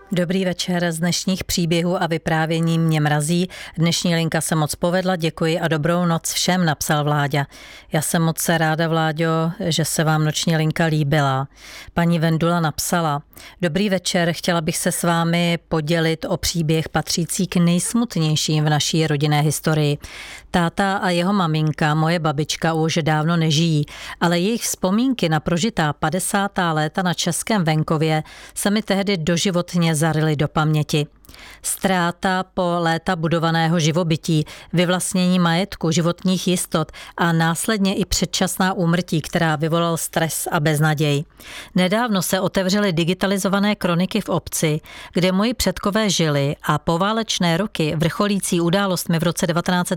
Dobrý večer, z dnešních příběhů a vyprávění mě mrazí. Dnešní linka se moc povedla, děkuji a dobrou noc všem, napsal Vláďa. Já jsem moc ráda, Vláďo, že se vám noční linka líbila. Paní Vendula napsala: Dobrý večer, chtěla bych se s vámi podělit o příběh patřící k nejsmutnějším v naší rodinné historii. Táta a jeho maminka, moje babička, už dávno nežijí, ale jejich vzpomínky na prožitá 50. léta na českém venkově se mi tehdy doživotně zaryly do paměti. Ztráta po léta budovaného živobytí, vyvlastnění majetku, životních jistot a následně i předčasná úmrtí, která vyvolal stres a beznaděj. Nedávno se otevřely digitalizované kroniky v obci, kde moji předkové žili a poválečné roky vrcholící událostmi v roce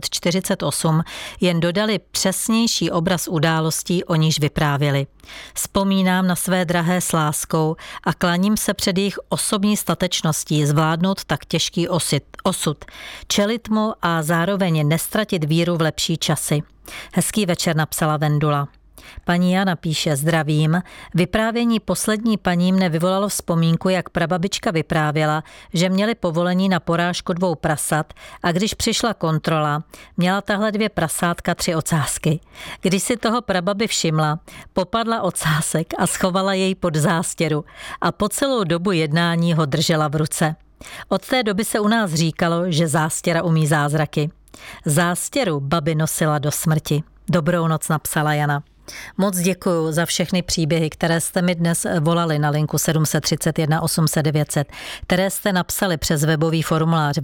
1948 jen dodali přesnější obraz událostí, o níž vyprávěli. Vzpomínám na své drahé s láskou a klaním se před jejich osobní statečností zvládnout tak těžký osud, čelit mu a zároveň nestratit víru v lepší časy. Hezký večer, napsala Vendula. Paní Jana píše: Zdravím. Vyprávění poslední paní mne vyvolalo vzpomínku, jak prababička vyprávěla, že měli povolení na porážku 2 prasat a když přišla kontrola, měla tahle 2 prasátka 3 ocásky. Když si toho prababi všimla, popadla ocásek a schovala jej pod zástěru a po celou dobu jednání ho držela v ruce. Od té doby se u nás říkalo, že zástěra umí zázraky. Zástěru babi nosila do smrti. Dobrou noc, napsala Jana. Moc děkuju za všechny příběhy, které jste mi dnes volali na linku 731 800 900, které jste napsali přes webový formulář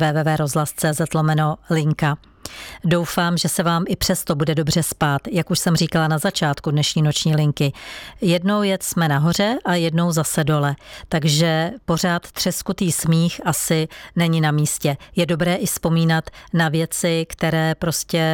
www.rozhlas.cz/linka. Doufám, že se vám i přesto bude dobře spát, jak už jsem říkala na začátku dnešní noční linky. Jednou jsme nahoře a jednou zase dole, takže pořád třeskutý smích asi není na místě. Je dobré i vzpomínat na věci, které prostě